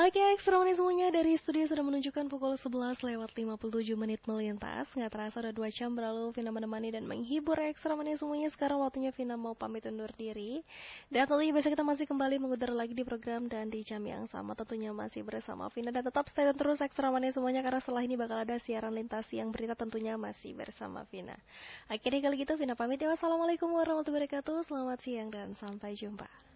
Oke, ekstra manis semuanya dari studio sudah menunjukkan pukul 11 lewat 57 menit melintas. Nggak terasa udah 2 jam berlalu Vina menemani dan menghibur ekstra manis semuanya. Sekarang waktunya Vina mau pamit undur diri. Dan tentunya besok kita masih kembali mengudara lagi di program dan di jam yang sama. Tentunya masih bersama Vina. Dan tetap stay tune terus ekstra manis semuanya. Karena setelah ini bakal ada siaran lintas yang berita tentunya masih bersama Vina. Akhirnya kali gitu Vina pamit ya. Wassalamualaikum warahmatullahi wabarakatuh. Selamat siang dan sampai jumpa.